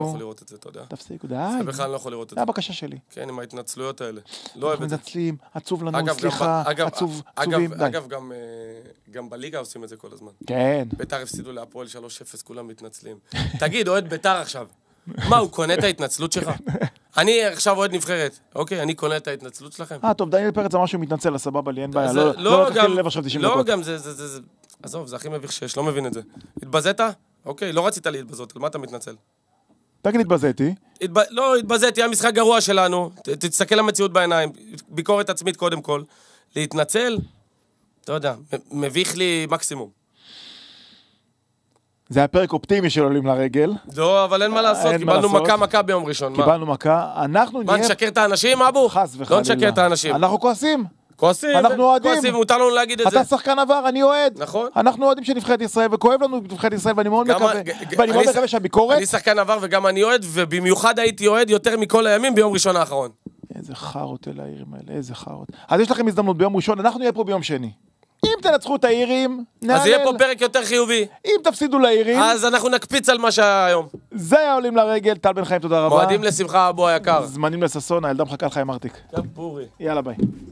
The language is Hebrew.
יכול לראות את זה, אתה יודע. תפסיקו, די. זה בכלל לא יכול לראות את זה. זה הבקשה שלי. כן, עם ההתנצלויות האלה. לא אוהב את זה. מתנצלים, עצוב לנו, סליחה, עצובים, די. אגב, גם בליגה עושים את זה כל הזמן. כן. ביתר הפסידו להפועל 3-0, כולם מתנצלים. תגיד, אוהד ביתר עכשיו. מה, הוא קונה את ההתנצלות שלך? אני עכשיו אוהד נבחרת, אוקיי? אני קונה את ההתנצלות שלכם. טוב, דניאל פרץ אמר שהוא מתנצל, סבבה לי, אין בעיה. לא לקחתי ללב עכשיו 90 דקות. לא, גם זה... עזוב, זה הכי מביך שיש, לא מבין את זה. התבזית? אוקיי, לא רצית להתבזות, על מה אתה מתנצל? תגיד, התבזיתי. לא, התבזיתי, המשחק גרוע שלנו, תסתכל למציאות בעיניים, ביקורת עצמית קודם כל. להתנצל, אתה יודע, מביך לי מקסימום. זה היה פרק אופטימי של עולים לרגל. לא, אבל אין מה לעשות, קיבלנו מכה ביום ראשון. קיבלנו מכה, אנחנו נהיה... מה, נשקר את האנשים, אבו? חס וחלילה. לא נשקר את האנשים. אנחנו כועסים. כועסים, אנחנו אוהדים. כועסים, מותר לנו להגיד את זה. אתה שחקן עבר, אני אוהד. נכון. אנחנו אוהדים של נבחרת ישראל, וכואב לנו נבחרת ישראל, ואני מאוד מקווה שהביקורת... אני שחקן עבר וגם אני אוהד, ובמיוחד הייתי אוהד יותר מכל הימים ביום ראשון האחרון. איזה חרות אל העירים האלה, איזה חרות. אז יש לכם הזדמנות ביום ראשון, אנחנו נהיה פה ביום שני. אם תנצחו את העירים, נעלל. אז יהיה פה פרק יותר חיובי. אם תפסידו לעירים... אז אנחנו נקפיץ על מה שהיה היום. זה היה עולים לרגל, טל בן חיים, תודה רבה. מועדים לשמחה, אבו היקר. זמנים לססון, הילדה מחכה לך עם ארטיק. גם פורי. יאללה ביי.